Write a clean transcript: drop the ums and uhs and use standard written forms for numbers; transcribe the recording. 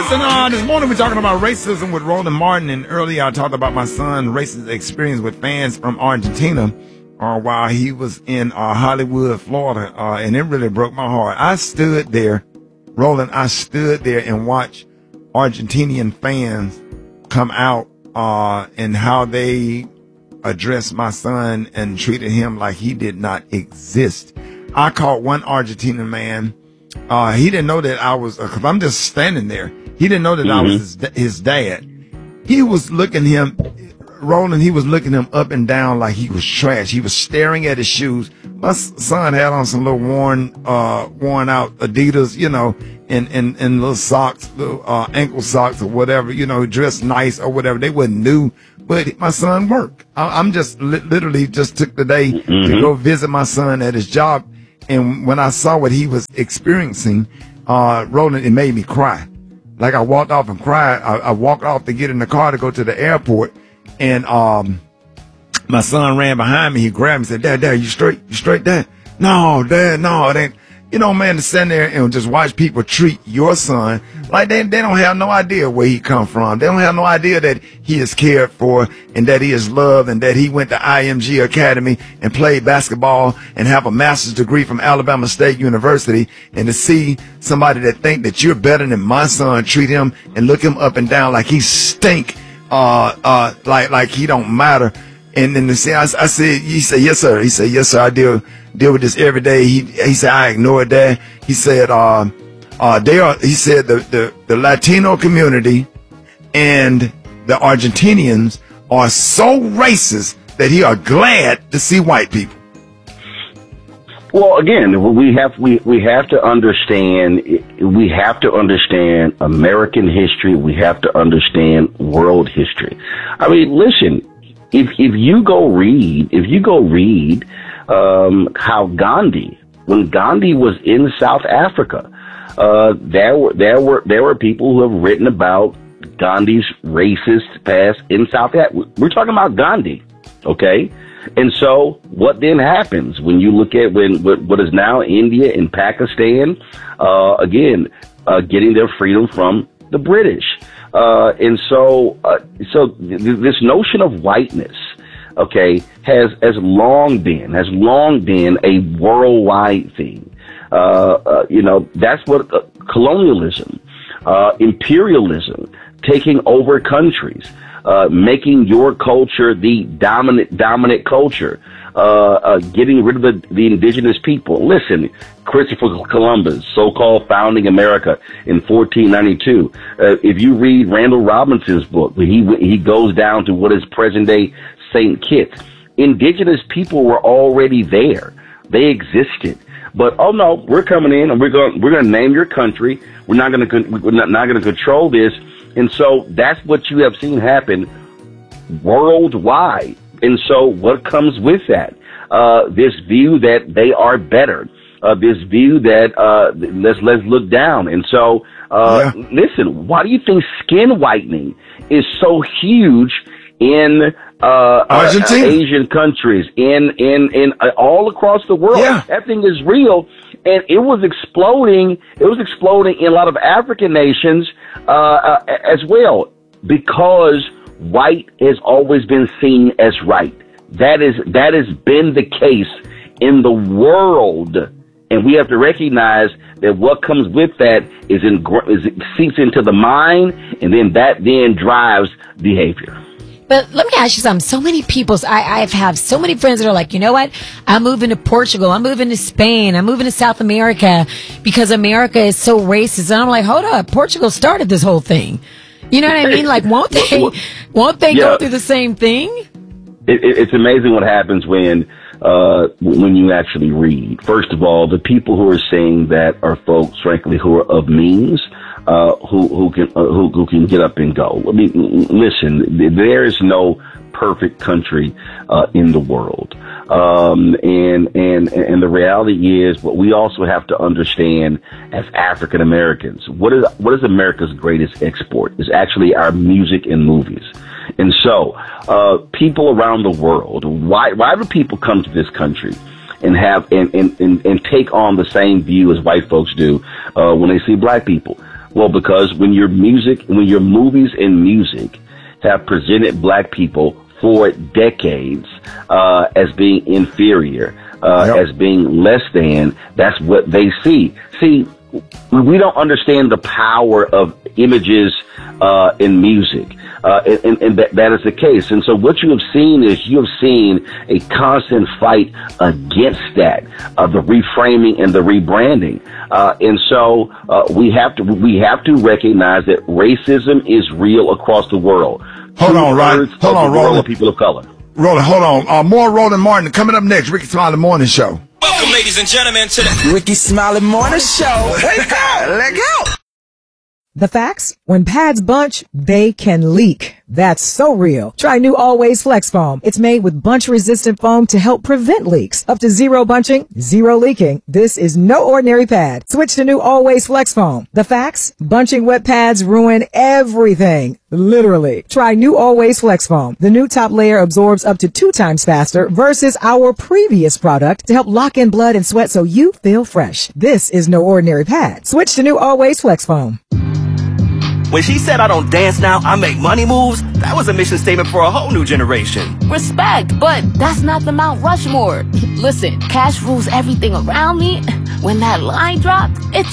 Listen, this morning we're talking about racism with Roland Martin, and earlier I talked about my son's racist experience with fans from Argentina while he was in Hollywood, Florida, and it really broke my heart. I stood there, Roland, and watched Argentinian fans come out and how they addressed my son and treated him like he did not exist. I caught one Argentinian man. He didn't know that I was, cause I'm just standing there. He didn't know that I was his dad. He was looking him, Roland, he was looking him up and down like he was trash. He was staring at his shoes. My son had on some little worn out Adidas, you know, and little socks, little, ankle socks or whatever, you know, dressed nice or whatever. They wasn't new, but my son worked. I'm just literally just took the day to go visit my son at his job. And when I saw what he was experiencing, Roland, it made me cry. Like I walked off and cried. I walked off to get in the car to go to the airport, and my son ran behind me. He grabbed me and said, Dad, you straight? You straight, Dad? No, Dad, no, it ain't. You know, man, to stand there and just watch people treat your son like they don't have no idea where he come from. They don't have no idea that he is cared for and that he is loved and that he went to IMG Academy and played basketball and have a master's degree from Alabama State University. And to see somebody that think that you're better than my son treat him and look him up and down like he stink, like he don't matter. And then I said, he said, yes, sir. He said, yes, sir. I deal with this every day. He said, I ignore that. He said, he said the Latino community and the Argentinians are so racist that he are glad to see white people. Well, again, we have to understand American history. We have to understand world history. I mean, listen, if you go read how when Gandhi was in South Africa, there were people who have written about Gandhi's racist past in South Africa. We're talking about Gandhi, okay? And so what then happens when you look at what is now India and Pakistan, getting their freedom from the British. And so this notion of whiteness, okay, has long been a worldwide thing. That's what colonialism, imperialism, taking over countries, making your culture the dominant culture, getting rid of the indigenous people. Listen, Christopher Columbus, so-called founding America in 1492. If you read Randall Robinson's book, he goes down to what is present-day St. Kitts. Indigenous people were already there. They existed. But oh no, we're coming in and we're going to name your country. We're not going to control this. And so that's what you have seen happen worldwide. And so what comes with that? This view that they are better. This view that let's look down. And so listen, why do you think skin whitening is so huge in Argentina, Asian countries, in all across the world? Yeah. That thing is real, and it was exploding. It was exploding in a lot of African nations as well, because white has always been seen as right. That has been the case in the world, and we have to recognize that what comes with that is it seeps into the mind, and then that drives behavior. But let me ask you something. So many people, I have so many friends that are like, you know what? I'm moving to Portugal. I'm moving to Spain. I'm moving to South America because America is so racist. And I'm like, hold up. Portugal started this whole thing. You know what I mean? Like, won't they go through the same thing? It's amazing what happens when you actually read. First of all, the people who are saying that are folks, frankly, who are of means, who can get up and go. I mean, listen, there is no perfect country in the world, and the reality is, what we also have to understand as African Americans, what is America's greatest export is actually our music and movies. And so, people around the world, why do people come to this country and have and take on the same view as white folks do when they see black people? Well, because when your movies and music have presented black people for decades as being inferior, as being less than, that's what they see. See, we don't understand the power of images in music. And that is the case. And so what you have seen is a constant fight against that, the reframing and the rebranding. And so we have to recognize that racism is real across the world. Hold on, Rod. Hold on, Roland. People of color. Roland, hold on. More Roland Martin coming up next. Rickey Smiley Morning Show. Welcome, ladies and gentlemen, to the Rickey Smiley Morning Show. Wake up! Let go! The facts? When pads bunch, they can leak. That's so real. Try new Always Flex Foam. It's made with bunch-resistant foam to help prevent leaks. Up to zero bunching, zero leaking. This is no ordinary pad. Switch to new Always Flex Foam. The facts? Bunching wet pads ruin everything. Literally. Try new Always Flex Foam. The new top layer absorbs up to 2 times faster versus our previous product to help lock in blood and sweat so you feel fresh. This is no ordinary pad. Switch to new Always Flex Foam. When she said I don't dance now, I make money moves, that was a mission statement for a whole new generation. Respect, but that's not the Mount Rushmore. Listen, cash rules everything around me. When that line dropped, it